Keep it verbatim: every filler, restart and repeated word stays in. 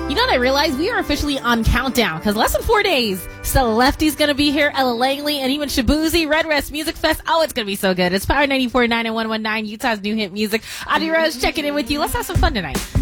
You know what I realized? We are officially on countdown because less than four days. Stella Lefty's going to be here, Ella Langley, and even Shabuzi, Red West Music Fest. Oh, it's going to be so good. It's Power ninety-four point nine and one one nine, Utah's new hit music. Audie Rose checking in with you. Let's have some fun tonight.